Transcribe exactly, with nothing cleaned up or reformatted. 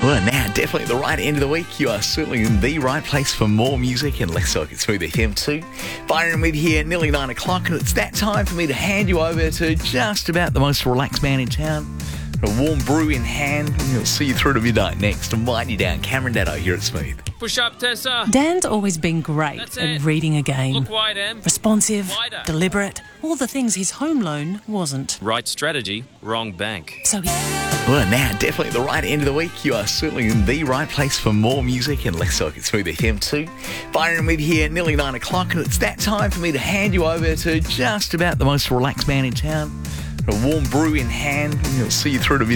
Well, now, definitely at the right end of the week. You are certainly in the right place for more music and less so it's Smooth F M too. Byron with here, nearly nine o'clock, and it's that time for me to hand you over to just about the most relaxed man in town. A warm brew in hand, and he'll see you through to midnight next and wind you down. Cameron Daddo here at Smooth. Push up, Tessa. Dan's always been great That's at it. reading a game. Look wide, Em. Responsive, Wider. deliberate, all the things his home loan wasn't. Right strategy, wrong bank. So he... Well, now, definitely at the right end of the week. You are certainly in the right place for more music and less so it's Smooth F M too. Byron with here, nearly nine o'clock, and it's that time for me to hand you over to just about the most relaxed man in town. A warm brew in hand, and he'll see you through to midnight.